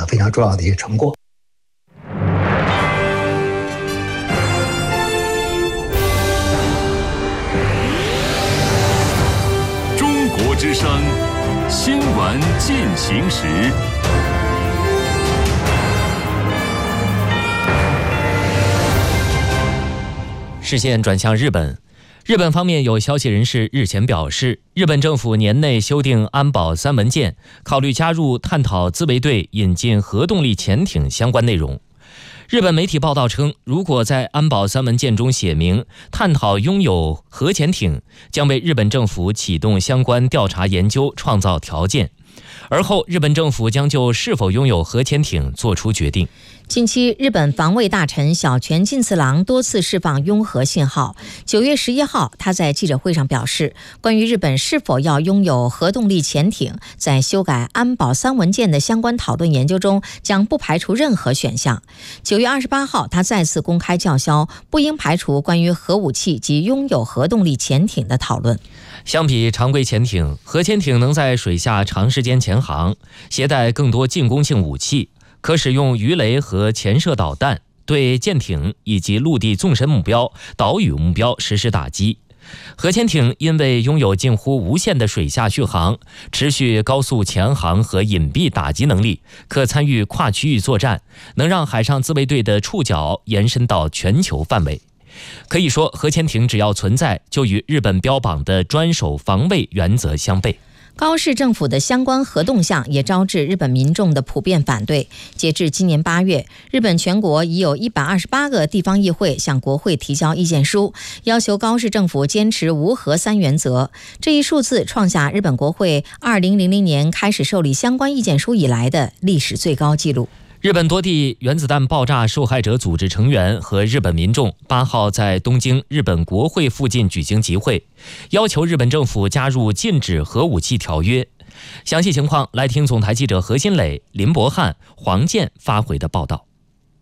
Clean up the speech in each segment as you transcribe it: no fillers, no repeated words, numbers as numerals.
非常重要的一个成果。 中国之声新闻进行时。 视线转向日本。日本方面有消息人士日前表示，日本政府年内修订安保3文件，考虑加入探讨自卫队引进核动力潜艇相关内容。日本媒体报道称，如果在安保3文件中写明探讨拥有核潜艇，将为日本政府启动相关调查研究创造条件，而后日本政府将就是否拥有核潜艇做出决定。 近期，日本防卫大臣小泉进次郎多次释放拥核信号。9月11号，他在记者会上表示，关于日本是否要拥有核动力潜艇，在修改安保3文件的相关讨论研究中，将不排除任何选项。9月28号，他再次公开叫嚣，不应排除关于核武器及拥有核动力潜艇的讨论。 相比常规潜艇，核潜艇能在水下长时间潜航，携带更多进攻性武器，可使用鱼雷和潜射导弹对舰艇以及陆地纵深目标、岛屿目标实施打击。核潜艇因为拥有近乎无限的水下续航、持续高速潜航和隐蔽打击能力，可参与跨区域作战，能让海上自卫队的触角延伸到全球范围。可以说，核潜艇只要存在，就与日本标榜的专守防卫原则相悖。 高市政府的相关核动向也招致日本民众的普遍反对。截至今年8月，日本全国已有128个地方议会向国会提交意见书，要求高市政府坚持无核3原则。这一数字创下日本国会2000年开始受理相关意见书以来的历史最高纪录。 日本多地原子弹爆炸受害者组织成员和日本民众8号在东京日本国会附近举行集会，要求日本政府加入禁止核武器条约。详细情况来听总台记者何新磊、林博翰、黄健发回的报道。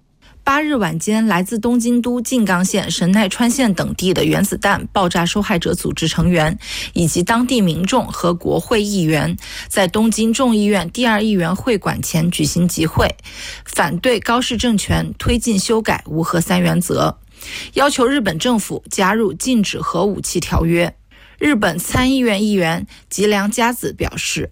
8日晚间，来自东京都静冈县、神奈川县等地的原子弹爆炸受害者组织成员以及当地民众和国会议员在东京众议院第2议员会馆前举行集会，反对高市政权推进修改无核3原则，要求日本政府加入禁止核武器条约。日本参议院议员吉良佳子表示，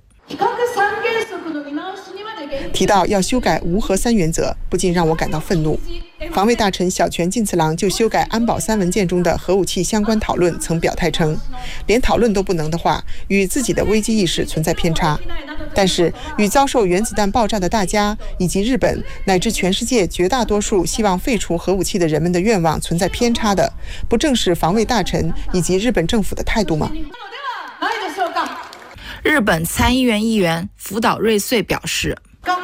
提到要修改无核3原则，不禁让我感到愤怒。防卫大臣小泉进次郎就修改安保3文件中的核武器相关讨论曾表态称，连讨论都不能的话，与自己的危机意识存在偏差。但是与遭受原子弹爆炸的大家以及日本乃至全世界绝大多数希望废除核武器的人们的愿望存在偏差的，不正是防卫大臣以及日本政府的态度吗？ 日本参议院议员福岛瑞穗表示，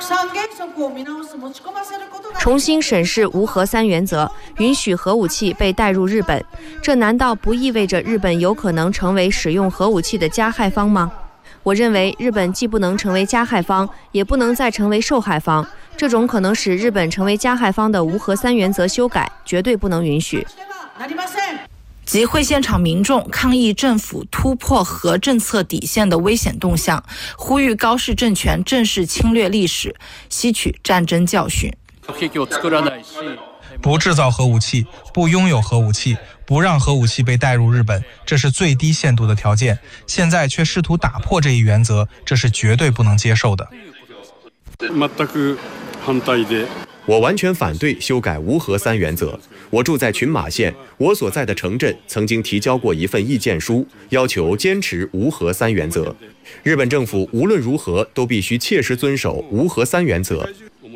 重新审视无核3原则，允许核武器被带入日本，这难道不意味着日本有可能成为使用核武器的加害方吗？我认为日本既不能成为加害方，也不能再成为受害方，这种可能使日本成为加害方的无核3原则修改绝对不能允许。 集会现场民众抗议政府突破核政策底线的危险动向，呼吁高市政权正视侵略历史，吸取战争教训。 不制造核武器，不拥有核武器，不让核武器被带入日本，这是最低限度的条件。现在却试图打破这一原则，这是绝对不能接受的。 我完全反对修改无核3原则。我住在群马县，我所在的城镇曾经提交过一份意见书，要求坚持无核3原则。日本政府无论如何都必须切实遵守无核3原则。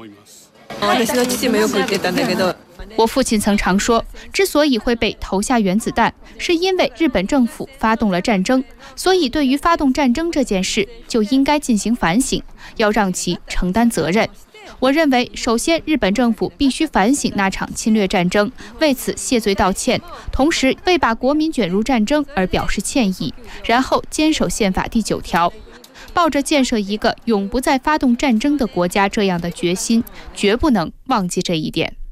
我父亲曾常说，之所以会被投下原子弹，是因为日本政府发动了战争，所以对于发动战争这件事就应该进行反省，要让其承担责任。我认为，首先日本政府必须反省那场侵略战争，为此谢罪道歉，同时为把国民卷入战争而表示歉意，然后坚守宪法第9条，抱着建设一个永不再发动战争的国家这样的决心，绝不能忘记这一点。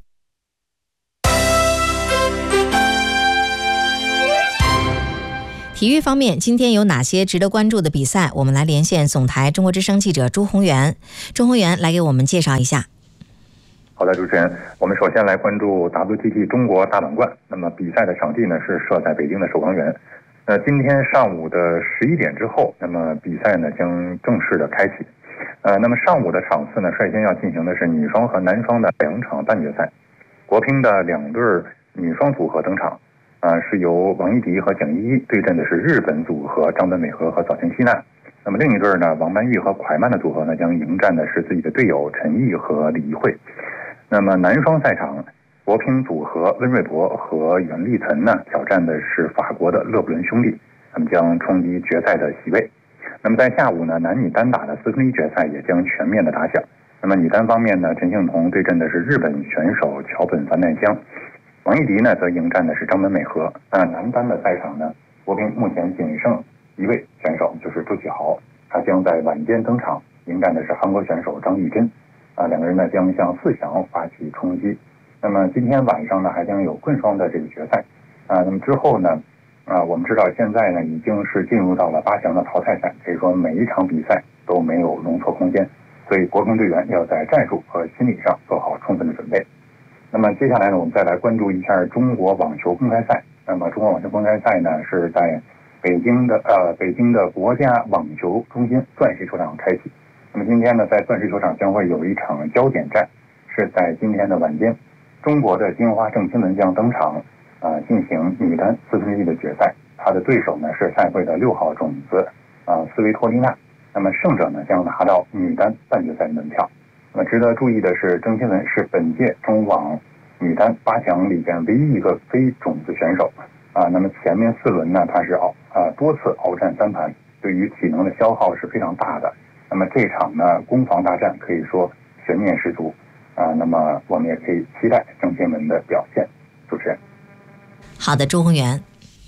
体育方面，今天有哪些值得关注的比赛？我们来连线总台中国之声记者朱宏元。朱宏元来给我们介绍一下。 好的，主持人，我们首先来关注 WTT 中国大满贯。那么比赛的场地呢是设在北京的首钢园。今天上午的11点之后，那么比赛呢将正式的开启。那么上午的场次呢，率先要进行的是女双和男双的2场半决赛。国乒的2对女双组合登场，是由王艺迪和蒋依依对阵的是日本组合张本美和和早田希娜。那么另一对呢，王曼玉和蒯曼的组合呢，将迎战的是自己的队友陈毅和李怡慧。那么男双赛场，国乒组合温瑞博和袁立岑呢，挑战的是法国的勒布伦兄弟，他们将冲击决赛的席位。那么在下午呢，男女单打的4分之一决赛也将全面的打响。那么女单方面呢，陈幸同对阵的是日本选手桥本繁奈江，王艺迪呢则迎战的是张本美和。男单的赛场呢，国乒目前仅剩一位选手，就是朱启豪，他将在晚间登场，迎战的是韩国选手张玉珍。两个人呢将向4强发起冲击。那么今天晚上呢还将有棍双的这个决赛。那么之后呢，我们知道现在呢已经是进入到了8强的淘汰赛，可以说每一场比赛都没有容错空间，所以国乒队员要在战术和心理上做好充分的准备。那么接下来呢，我们再来关注一下中国网球公开赛。那么中国网球公开赛呢是在北京的国家网球中心钻石球场开启。那么今天呢，在钻石球场将会有一场焦点战，是在今天的晚间，中国的金花郑钦文将登场，进行女单4分之一的决赛。她的对手呢是赛会的6号种子斯维托利娜。那么胜者呢将拿到女单半决赛的门票。那么值得注意的是，郑钦文是本届中网女单8强里边唯一一个非种子选手。那么前面4轮呢，她是多次鏖战3盘，对于体能的消耗是非常大的。那么这场呢，攻防大战可以说悬念十足那么我们也可以期待郑钦文的表现。主持人， 好的，朱宏元。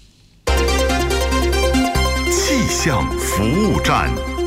气象服务站，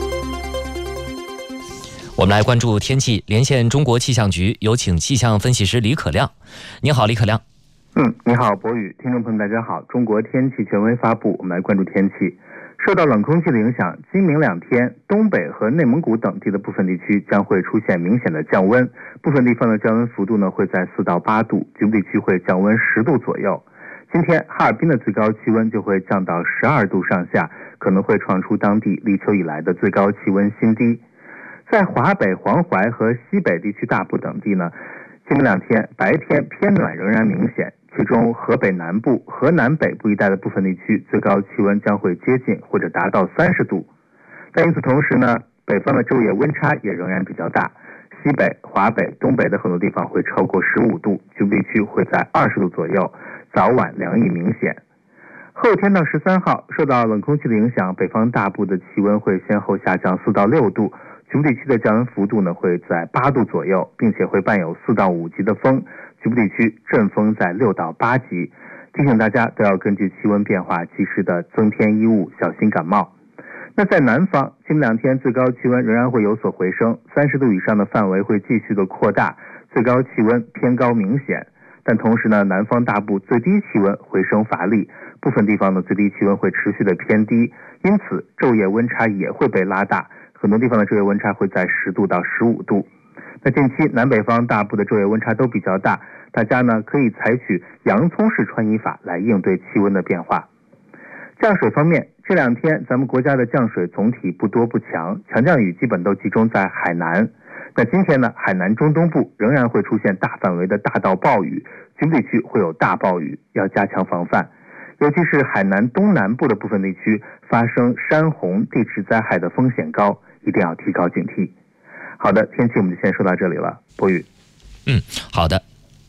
我们来关注天气，连线中国气象局，有请气象分析师李可亮。你好，李可亮。 你好，博宇，听众朋友大家好。中国天气权威发布，我们来关注天气。受到冷空气的影响，今明2天，东北和内蒙古等地的部分地区将会出现明显的降温，部分地方的降温幅度呢会在4到8度，局部地区会降温10度左右。今天哈尔滨的最高气温就会降到12度上下，可能会创出当地立秋以来的最高气温新低。在华北、黄淮和西北地区大部等地呢，今明2天白天偏暖仍然明显，其中河北南部、河南北部一带的部分地区最高气温将会接近或者达到30度。但与此同时呢，北方的昼夜温差也仍然比较大，西北、华北、东北的很多地方会超过15度，局部地区会在20度左右，早晚凉意明显。后天到13号，受到冷空气的影响，北方大部的气温会先后下降4到6度，局部地区的降温幅度呢会在8度左右，并且会伴有4到5级的风，局部地区阵风在6到8级。提醒大家都要根据气温变化及时的增添衣物，小心感冒。那在南方，今明2天最高气温仍然会有所回升，30度以上的范围会继续的扩大，最高气温偏高明显。但同时呢，南方大部最低气温回升乏力，部分地方的最低气温会持续的偏低，因此昼夜温差也会被拉大，很多地方的昼夜温差会在10度到15度。那近期南北方大部的昼夜温差都比较大，大家呢可以采取洋葱式穿衣法来应对气温的变化。降水方面，这2天咱们国家的降水总体不多不强，强降雨基本都集中在海南。那今天呢，海南中东部仍然会出现大范围的大到暴雨，局部地区会有大暴雨，要加强防范。尤其是海南东南部的部分地区发生山洪、地质灾害的风险高，一定要提高警惕。好的，天气我们就先说到这里了。博宇。 好的。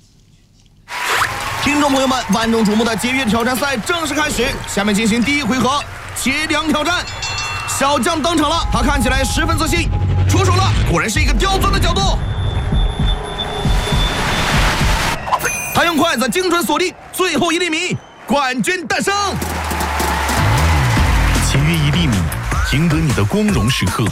听众朋友们，万众瞩目的节约挑战赛正式开始，下面进行第1回合切梁挑战。小将登场了，他看起来十分自信，出手了，果然是一个刁钻的角度。他用筷子精准锁定最后1厘米，冠军诞生。 节约1厘米，赢得你的光荣时刻。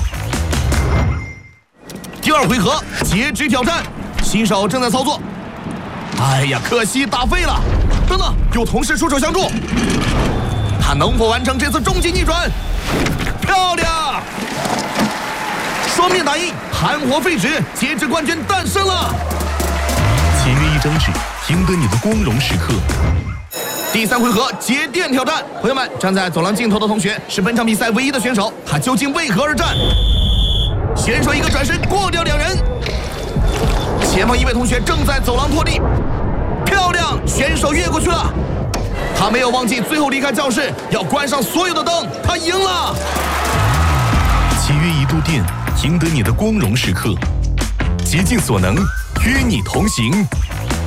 第2回合截肢挑战，新手正在操作。哎呀，可惜打废了。等等，有同事出手相助。 他能否完成这次终极逆转？漂亮！双面打印，含火废纸，截止冠军诞生了。 签约一张纸，赢得你的光荣时刻。 第3回合节电挑战，朋友们，站在走廊尽头的同学是本场比赛唯一的选手，他究竟为何而战？选手一个转身过掉2人，前方一位同学正在走廊拖地，漂亮，选手越过去了。他没有忘记最后离开教室要关上所有的灯，他赢了。 契约1度电，赢得你的光荣时刻，竭尽所能，与你同行。